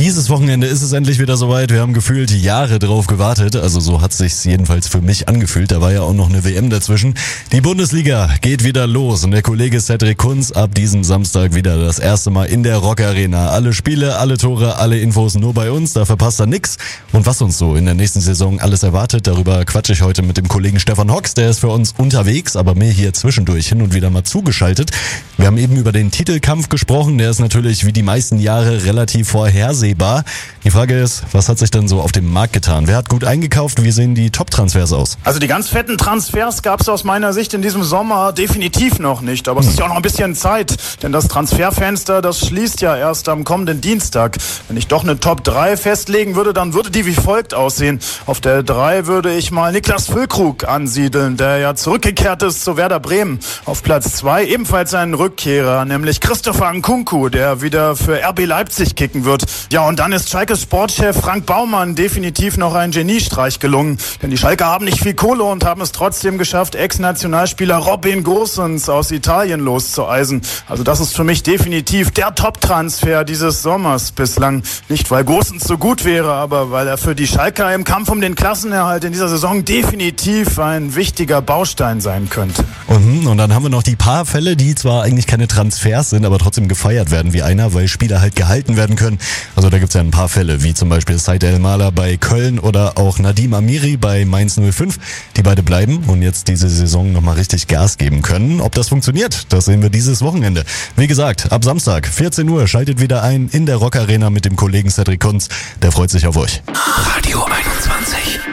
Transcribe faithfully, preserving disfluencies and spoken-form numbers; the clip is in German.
Dieses Wochenende ist es endlich wieder soweit. Wir haben gefühlt Jahre drauf gewartet. Also so hat es sich jedenfalls für mich angefühlt. Da war ja auch noch eine W M dazwischen. Die Bundesliga geht wieder los und der Kollege Cedric Kunz ab diesem Samstag wieder das erste Mal in der Rock Arena. Alle Spiele, alle Tore, alle Infos nur bei uns. Da verpasst er nix. Und was uns so in der nächsten Saison alles erwartet, darüber quatsche ich heute mit dem Kollegen Stefan Hocks. Der ist für uns unterwegs, aber mir hier zwischendurch hin und wieder mal zugeschaltet. Wir haben eben über den Titelkampf gesprochen. Der ist natürlich wie die meisten Jahre relativ vorhersehbar. Die Frage ist, was hat sich denn so auf dem Markt getan? Wer hat gut eingekauft? Wie sehen die Top-Transfers aus? Also die ganz fetten Transfers gab es aus meiner Sicht in diesem Sommer definitiv noch nicht. Aber es ist ja auch noch ein bisschen Zeit, denn das Transferfenster, das schließt ja erst am kommenden Dienstag. Wenn ich doch eine Top drei festlegen würde, dann würde die wie folgt aussehen. Auf der drei würde ich mal Niklas Füllkrug ansiedeln, der ja zurückgekehrt ist zu Werder Bremen. Auf Platz zwei ebenfalls ein Rückkehrer, nämlich Christopher Nkunku, der wieder für R B Leipzig kicken wird. Ja, und dann ist Schalkes Sportchef Frank Baumann definitiv noch ein Geniestreich gelungen. Denn die Schalker haben nicht viel Kohle und haben es trotzdem geschafft, Ex-Nationalspieler Robin Gosens aus Italien loszueisen. Also das ist für mich definitiv der Top-Transfer dieses Sommers bislang. Nicht, weil Gosens so gut wäre, aber weil er für die Schalker im Kampf um den Klassenerhalt in dieser Saison definitiv ein wichtiger Baustein sein könnte. Mhm, und dann haben wir noch die paar Fälle, die zwar eigentlich keine Transfers sind, aber trotzdem gefeiert werden wie einer, weil Spieler halt gehalten werden können. Also da gibt's ja ein paar Fälle, wie zum Beispiel Said El-Maler bei Köln oder auch Nadim Amiri bei Mainz null fünf, die beide bleiben und jetzt diese Saison nochmal richtig Gas geben können. Ob das funktioniert, das sehen wir dieses Wochenende. Wie gesagt, ab Samstag, vierzehn Uhr, schaltet wieder ein in der Rock Arena mit dem Kollegen Cedric Kunz. Der freut sich auf euch. Radio einundzwanzig.